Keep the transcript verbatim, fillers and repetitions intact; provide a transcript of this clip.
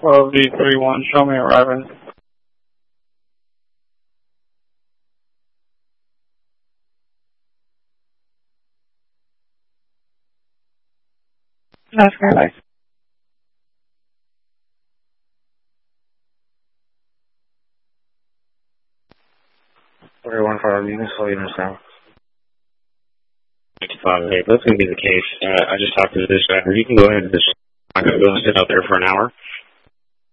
twelve D three one, show me arriving. That's very nice. Everyone for our units, full units now. fifty-five, hey, if that's going to be the case, uh, I just talked to the dispatcher. You can go ahead and just, I'm going to go and sit out there for an hour.